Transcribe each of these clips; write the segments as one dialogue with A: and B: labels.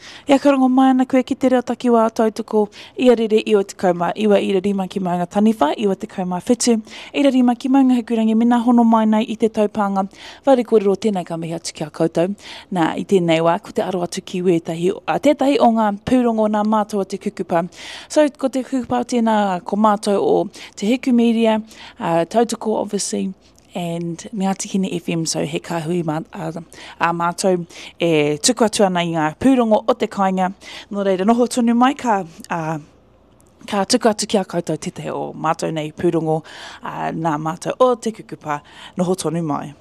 A: Ia karongo mai ana koe ki te reo takiwa tautoko ia rere iwa te kauma iwa ira rima ki maunga taniwha, iwa te kauma whetu, ira rima ki maunga hekurangi mina hono mai nei i te taupanga, whare kōrero tēnei ka mihi atu ki a koutou. Nā, i tēnei wā, ko te aro atu ki wētahi, tētahi o ngā pūrongo nā mātua te kukupa. So, ko te kukupa tēnā ko mātou o te Heku Media, tautoko obviously, and Ngātikini FM, so he kahui a mātou e tuku atu ana i ngā pūrongo o te kāinga. Nō reira, noho tonu mai ka tuku atu ki a koutou te o mātou nei pūrongo nā mātou o te kukupa. Noho tonu mai.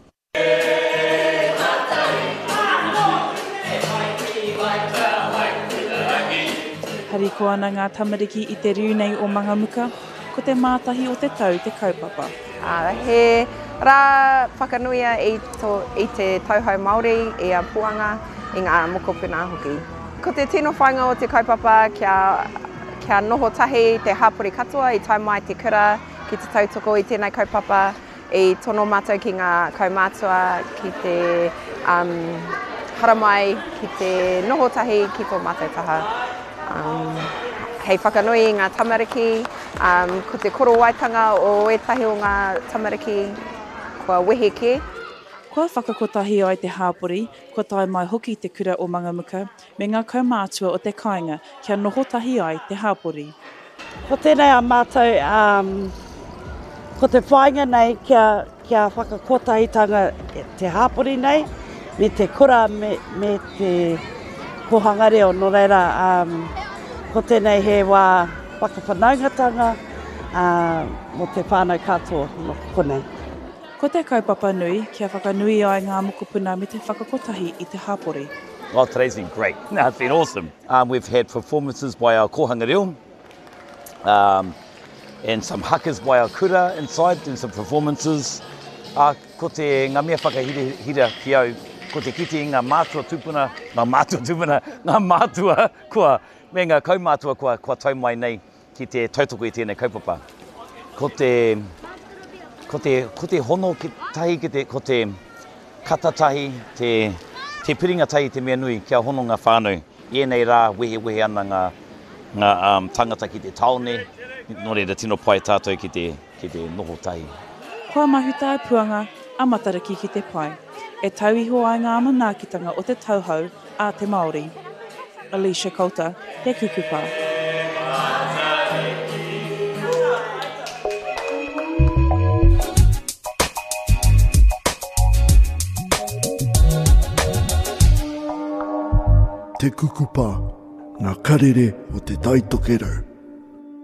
A: Hari ko ana ngā tamariki i te riu nei o Mangamuka, ko te mātahi o te tau, te kaupapa.
B: He rā whakanuia i te tauhau Māori i a puanga i ngā mokopuna hoki. Ko te tino whainga o te kaupapa kia noho tahi te hapori katoa i tai mai te kura ki te tautoko i tēnei kaupapa i tono mātou ki ngā kaumātua ki te haramai ki te noho tahi ki tō mātou taha. Hei whakanui i ngā tamariki, ko te koro waitanga o etahi o ngā tamariki, kua wehe ke.
A: Kua whakakotahi ai te hāpori, kua tai mai hoki te kura o Mangamuka, me ngā kaumātua o te kāinga, kia nohotahi ai te hāpori.
C: Ko tēnei a mātou, ko te whainga nei kia whakakotahitanga te hāpori nei, me te kura me te pohanga reo, no reira, ko tēnei he wā whakawhanaungatanga mo te whānau katoa no konei.
A: Ko te kaupapa nui, kia whakanui ai ngā mokopuna me te whakakotahi i te hāpori.
D: Well, today's been great. No, it's been awesome. We've had performances by our kohanga reo, and some hakas by our kura inside, doing some performances. Ko te ngā mea whakahira ki au, ko te kiti i ngā mātua tupuna, ngā mātua kua, me ngā kaumātua kua tau mai nei ki te tautoko i tēnei kaupapa. Ko te hono ki tahi, ko te kata tahi, te piringa tahi te mea nui kia hono ngā whānau. Ienei rā wehe ana ngā tangata ki te taone, nō reira tino pai tātou ki te noho tahi.
A: Kua mahuta puanga, a matariki ki te pai. E tau iho ai ngā manaakitanga o te tauhau a te Māori. Alicia Coulter, Te Kukupa.
E: Te Kukupa, ngā karere o te Taitokerau.